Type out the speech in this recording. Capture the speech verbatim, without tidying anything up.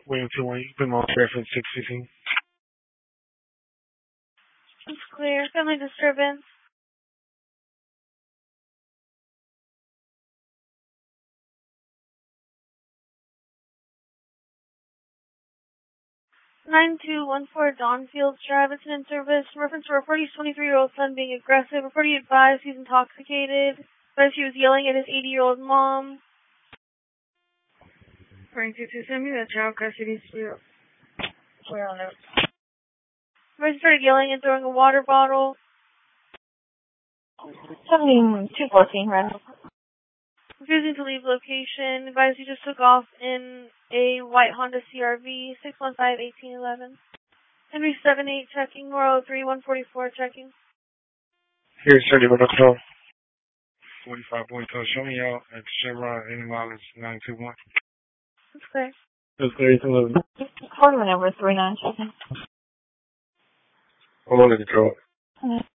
William two one, you've been on Fairfield six fifteen. It's clear. Family disturbance. nine two one four Donfields Drive, incident service. Reference to reporting his twenty-three-year-old son being aggressive. Reporting advised he's intoxicated. Advised he was yelling at his eighty-year-old mom. Frank, two two, send me that child custody spiel. Where on it? Advised he started yelling and throwing a water bottle. seventy-two fourteen, right? Refusing to leave location. Advised he just took off in a white Honda C R V. six one five, eighteen eleven. Henry seven eight checking. Royal three one forty-four checking. Here's thirty-one o'clock. forty-five point two. Show me out at Chevron Any Mileage nine two one. That's clear. That's clear. It's eleven. Quarter number three nine checking. Hold on, control. Mm-hmm.